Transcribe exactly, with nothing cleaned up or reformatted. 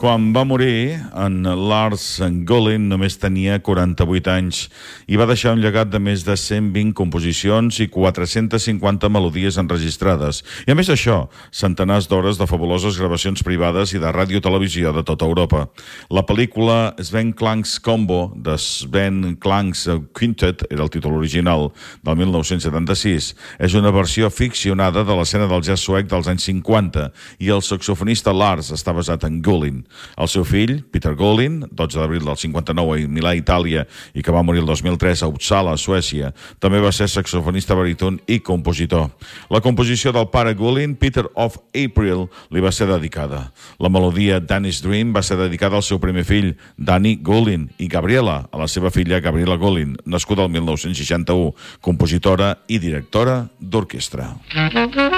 Quan va morir, en Lars Gollin només tenia quaranta-vuit anys i va deixar un llegat de més de cent vint composicions i quatre-centes cinquanta melodies enregistrades. I a més d'això, centenars d'hores de fabuloses gravacions privades i de ràdio-televisió de tota Europa. La pel·lícula Sven Klangs Combo, de Sven Klangs Quintet, era el títol original, del mil nou-cents setanta-sis, és una versió ficcionada de l'escena del jazz suec dels anys cinquanta i el saxofonista Lars està basat en Gollin. El seu fill, Peter Gollin, dotze d'abril del cinquanta-nou a Milà, Itàlia, i que va morir el dos mil tres a Uppsala, Suècia, també va ser saxofonista baríton i compositor. La composició del pare Gollin, Peter of April, li va ser dedicada. La melodia Danish Dream va ser dedicada al seu primer fill, Danny Gollin, i Gabriela, a la seva filla Gabriela Gollin, nascuda el mil nou-cents seixanta-u, compositora i directora d'orquestra.